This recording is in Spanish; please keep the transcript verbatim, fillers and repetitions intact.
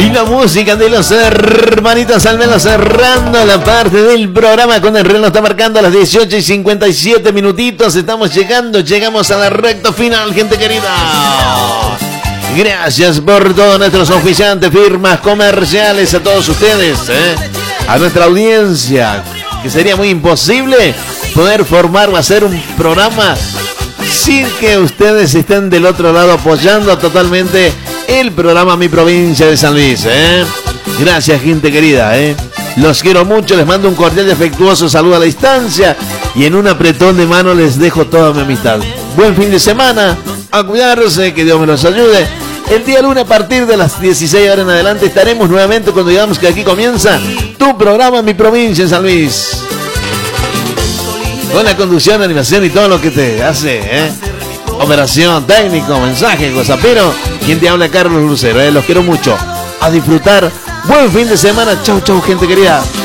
Y la música de los hermanitos Almelo cerrando la parte del programa con el reloj está marcando a las dieciocho y cincuenta y siete minutitos. Estamos llegando, llegamos a la recta final, gente querida. Gracias por todos nuestros oficiantes, firmas comerciales, a todos ustedes, ¿eh? A nuestra audiencia, que sería muy imposible poder formar o hacer un programa sin que ustedes estén del otro lado apoyando totalmente el programa Mi Provincia de San Luis, ¿eh? Gracias, gente querida, ¿eh? Los quiero mucho, les mando un cordial y afectuoso saludo a la distancia y en un apretón de mano les dejo toda mi amistad. Buen fin de semana, a cuidarse, que Dios me los ayude. El día lunes a partir de las dieciséis horas en adelante estaremos nuevamente cuando digamos que aquí comienza tu programa Mi Provincia de San Luis. Con la conducción, animación y todo lo que te hace, ¿eh? Operación, técnico, mensaje, cosa, pero quien te habla, Carlos Lucero, ¿eh? Los quiero mucho. A disfrutar. Buen fin de semana. Chau, chau, gente querida.